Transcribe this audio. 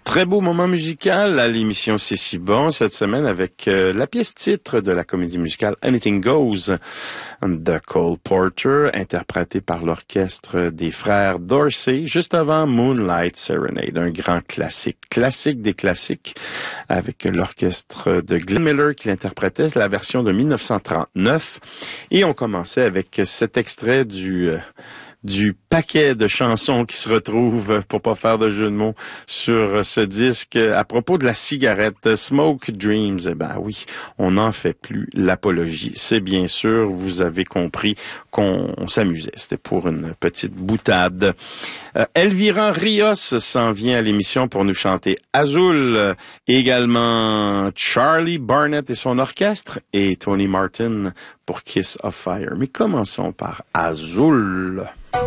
Très beau moment musical à l'émission C'est si bon cette semaine avec la pièce titre de la comédie musicale Anything Goes de Cole Porter, interprétée par l'orchestre des frères Dorsey, juste avant Moonlight Serenade, un grand classique des classiques, avec l'orchestre de Glenn Miller qui l'interprétait, la version de 1939. Et on commençait avec cet extrait du paquet de chansons qui se retrouvent, pour pas faire de jeu de mots, sur ce disque à propos de la cigarette Smoke Dreams. Eh ben oui, on n'en fait plus l'apologie. C'est bien sûr, vous avez compris qu'on s'amusait. C'était pour une petite boutade. Elvira Rios s'en vient à l'émission pour nous chanter Azul. Également Charlie Barnett et son orchestre et Tony Martin pour Kiss of Fire. Mais commençons par Azul.